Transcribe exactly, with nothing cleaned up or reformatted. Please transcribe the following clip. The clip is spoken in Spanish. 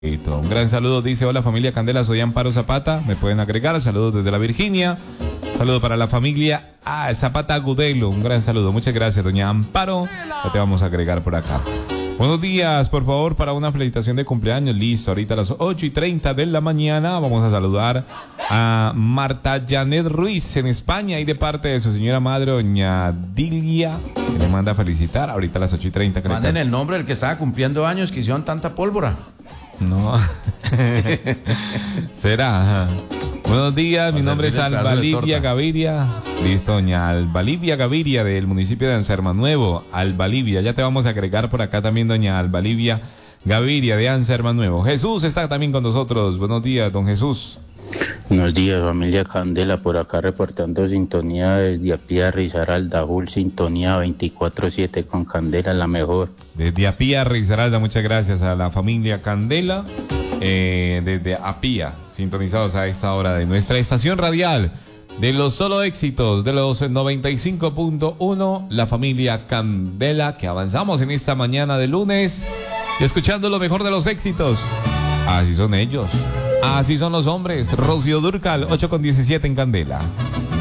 Un gran saludo, dice: hola familia Candela, soy Amparo Zapata, me pueden agregar, saludos desde la Virginia, saludo para la familia ah, Zapata Agudelo, un gran saludo, muchas gracias doña Amparo, ya te vamos a agregar por acá. Buenos días, por favor, para una felicitación de cumpleaños, listo, ahorita a las ocho y treinta de la mañana vamos a saludar a Marta Janet Ruiz en España y de parte de su señora madre doña Dilia, que le manda a felicitar ahorita a las ocho y treinta. Manden el nombre del que estaba cumpliendo años, que hicieron tanta pólvora. No. Será. Buenos días, mi nombre es Alba Livia Gaviria. Listo, doña Alba Livia Gaviria del municipio de Anserma Nuevo. Alba Livia, ya te vamos a agregar por acá también doña Alba Livia Gaviria de Anserma Nuevo. Jesús está también con nosotros. Buenos días, don Jesús. Buenos días, familia Candela, por acá reportando sintonía desde Apía Risaralda, full sintonía veinticuatro siete con Candela, la mejor. Desde Apía Risaralda, muchas gracias a la familia Candela, eh, desde Apía, sintonizados a esta hora de nuestra estación radial, de los solo éxitos, de los noventa y cinco punto uno, la familia Candela, que avanzamos en esta mañana de lunes, y escuchando lo mejor de los éxitos. Así son ellos. Así son los hombres. Rocío Dúrcal, ocho con diecisiete en Candela.